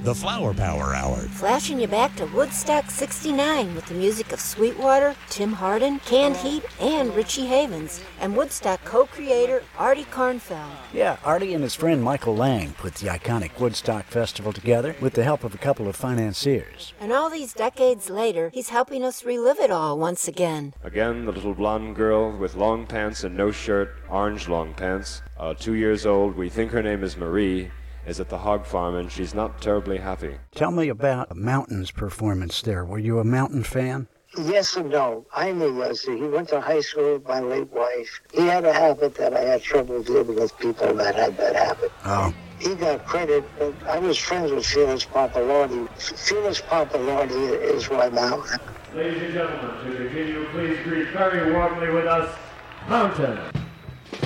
the Flower Power Hour. Flashing you back to Woodstock 69 with the music of Sweetwater, Tim Hardin, Canned Heat, and Richie Havens, and Woodstock co-creator Artie Kornfeld. Yeah, Artie and his friend Michael Lang put the iconic Woodstock Festival together with the help of a couple of financiers. And all these decades later, he's helping us relive it all once again. Again, the little blonde girl with long pants and no shirt, orange long pants, 2 years old, we think her name is Marie, is at the hog farm, and she's not terribly happy. Tell me about Mountain's performance there. Were you a Mountain fan? Yes and no. I knew Wesley. He went to high school with my late wife. He had a habit that I had trouble dealing with people that had that habit. Oh. He got credit, but I was friends with Felix Pappalardi. Felix Pappalardi is my Mountain. Ladies and gentlemen, to continue, please greet very warmly with us, Mountain.